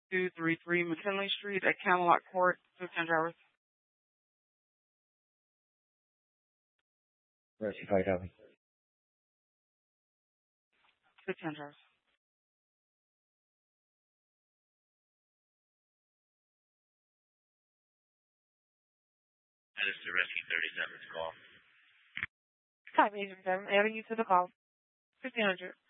233 McKinley Street at Camelot Court, 15 drivers. Rescue 5 copy. 15 drivers. That is the Rescue 37's call. Time Agent 7, adding you to the call. 1500.